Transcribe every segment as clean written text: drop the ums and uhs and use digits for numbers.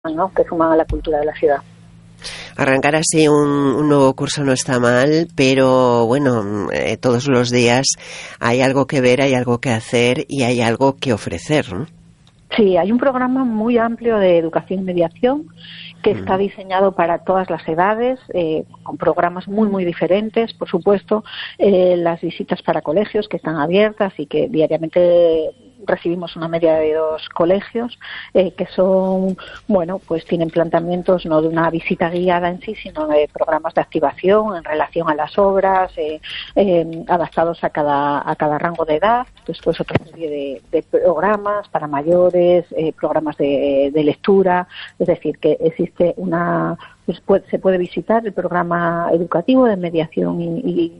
¿no?, que suman a la cultura de la ciudad. Arrancar así un nuevo curso no está mal, pero bueno, todos los días hay algo que ver, hay algo que hacer y hay algo que ofrecer, ¿no? Sí, hay un programa muy amplio de educación y mediación que está diseñado para todas las edades, con programas muy diferentes, por supuesto, las visitas para colegios que están abiertas y que diariamente recibimos una media de 2 colegios que son, bueno, pues tienen planteamientos no de una visita guiada en sí, sino de programas de activación en relación a las obras, adaptados a cada rango de edad. Después otra serie de programas para mayores, programas de lectura, es decir, que existe se puede visitar el programa educativo de mediación y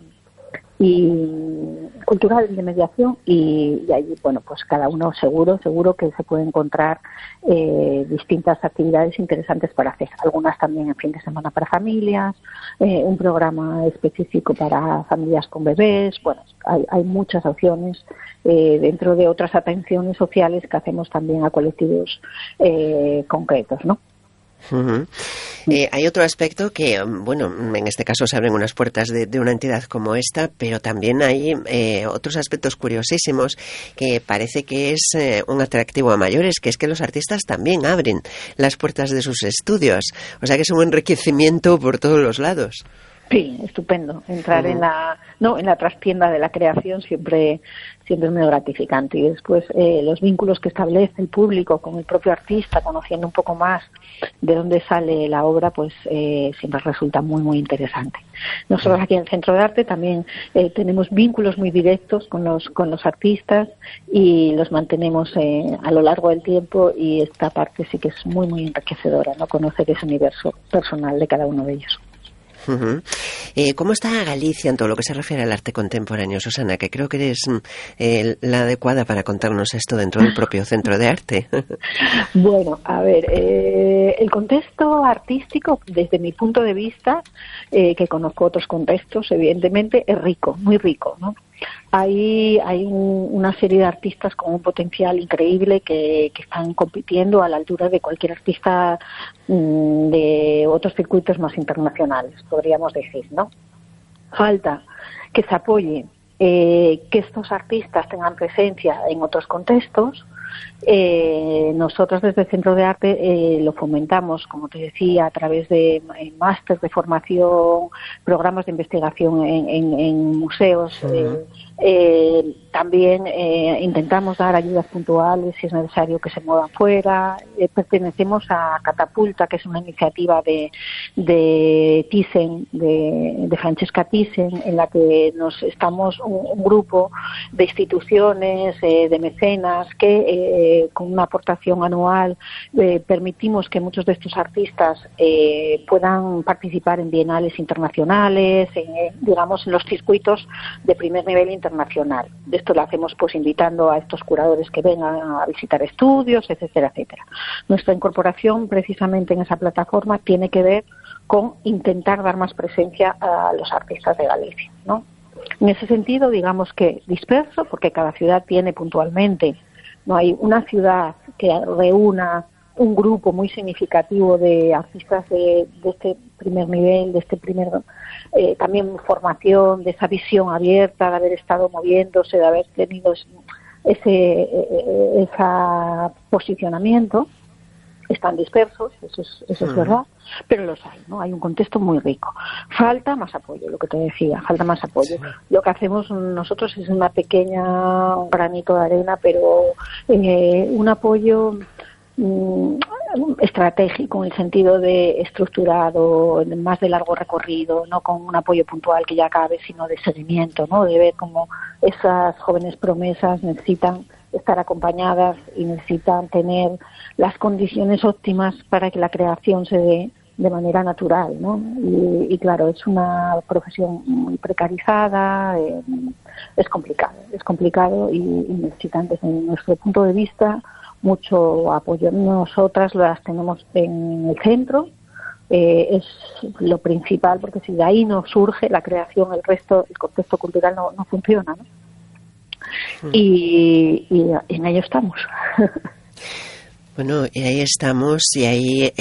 cultural de mediación y allí, bueno, pues cada uno seguro que se puede encontrar distintas actividades interesantes para hacer, algunas también en fin de semana para familias, un programa específico para familias con bebés. Bueno, hay muchas opciones dentro de otras atenciones sociales que hacemos también a colectivos concretos, ¿no? Uh-huh. Hay otro aspecto que, bueno, en este caso se abren unas puertas de una entidad como esta, pero también hay otros aspectos curiosísimos que parece que es un atractivo a mayores, que es que los artistas también abren las puertas de sus estudios, o sea que es un enriquecimiento por todos los lados. Sí, estupendo. Entrar en la trastienda de la creación siempre es muy gratificante. Y después los vínculos que establece el público con el propio artista, conociendo un poco más de dónde sale la obra, pues siempre resulta muy interesante. Nosotros aquí en el Centro de Arte también tenemos vínculos muy directos con los artistas y los mantenemos a lo largo del tiempo, y esta parte sí que es muy enriquecedora, ¿no?, conocer ese universo personal de cada uno de ellos. Uh-huh. ¿Cómo está Galicia en todo lo que se refiere al arte contemporáneo, Susana? Que creo que eres la adecuada para contarnos esto dentro del propio Centro de Arte. Bueno, a ver, el contexto artístico, desde mi punto de vista, que conozco otros contextos, evidentemente, es rico, muy rico, ¿no? Hay una serie de artistas con un potencial increíble que están compitiendo a la altura de cualquier artista de otros circuitos más internacionales, podríamos decir, ¿no? Falta que se apoye, que estos artistas tengan presencia en otros contextos. Nosotros desde el Centro de Arte lo fomentamos, como te decía, a través de másteres de formación, programas de investigación en museos. También intentamos dar ayudas puntuales si es necesario que se muevan fuera. Pertenecemos a Catapulta, que es una iniciativa de Thyssen, de Francesca Thyssen, en la que estamos un grupo de instituciones, de mecenas, que con una aportación anual permitimos que muchos de estos artistas puedan participar en bienales internacionales, digamos, en los circuitos de primer nivel internacional. Esto lo hacemos pues invitando a estos curadores que vengan a visitar estudios, etcétera. Nuestra incorporación precisamente en esa plataforma tiene que ver con intentar dar más presencia a los artistas de Galicia, ¿no? En ese sentido, digamos que disperso, porque cada ciudad tiene puntualmente, no hay una ciudad que reúna un grupo muy significativo de artistas de este primer nivel, de este primer también formación, de esa visión abierta, de haber estado moviéndose, de haber tenido ese posicionamiento. Están dispersos, eso es verdad, pero los hay, ¿no? Hay un contexto muy rico. Falta más apoyo, lo que te decía, falta más apoyo. Sí. Lo que hacemos nosotros es un granito de arena, pero un apoyo estratégico, en el sentido de estructurado, más de largo recorrido, no con un apoyo puntual que ya acabe, sino de seguimiento, ¿no? De ver cómo esas jóvenes promesas necesitan estar acompañadas y necesitan tener las condiciones óptimas para que la creación se dé de manera natural, ¿no? Y claro, es una profesión muy precarizada, es complicado y necesitan, desde nuestro punto de vista, mucho apoyo. Nosotras las tenemos en el centro, es lo principal, porque si de ahí no surge la creación, el resto, el contexto cultural no funciona, ¿no? Y en ello estamos. Bueno, y ahí estamos, y ahí